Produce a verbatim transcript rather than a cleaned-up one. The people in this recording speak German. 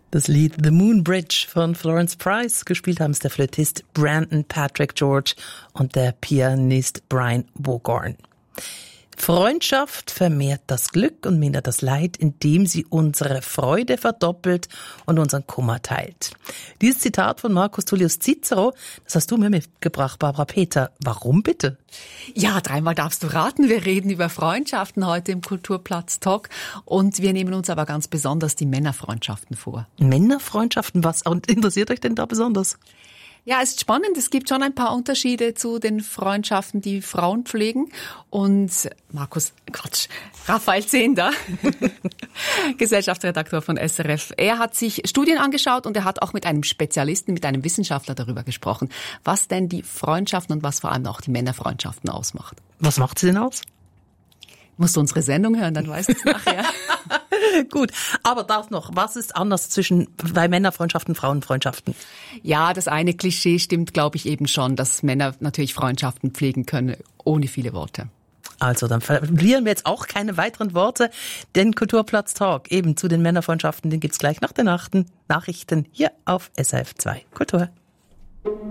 Das Lied The Moon Bridge von Florence Price, gespielt haben es der Flötist Brandon Patrick George und der Pianist Brian Bogorn. Freundschaft vermehrt das Glück und mindert das Leid, indem sie unsere Freude verdoppelt und unseren Kummer teilt. Dieses Zitat von Marcus Tullius Cicero, das hast du mir mitgebracht, Barbara Peter. Warum bitte? Ja, dreimal darfst du raten. Wir reden über Freundschaften heute im Kulturplatz Talk und wir nehmen uns aber ganz besonders die Männerfreundschaften vor. Männerfreundschaften, was interessiert euch denn da besonders? Ja, es ist spannend. Es gibt schon ein paar Unterschiede zu den Freundschaften, die Frauen pflegen. Und Markus, Quatsch, Raphael Zehnder, Gesellschaftsredakteur von S R F, er hat sich Studien angeschaut und er hat auch mit einem Spezialisten, mit einem Wissenschaftler darüber gesprochen, was denn die Freundschaften und was vor allem auch die Männerfreundschaften ausmacht. Was macht sie denn aus? Musst du unsere Sendung hören, dann weißt du es nachher. Gut, aber das noch, was ist anders zwischen bei Männerfreundschaften, Frauenfreundschaften? Ja, das eine Klischee stimmt, glaube ich, eben schon, dass Männer natürlich Freundschaften pflegen können, ohne viele Worte. Also, dann verlieren wir jetzt auch keine weiteren Worte. Den Kulturplatz Talk eben zu den Männerfreundschaften, den gibt's gleich nach den Nachrichten hier auf S R F zwei Kultur.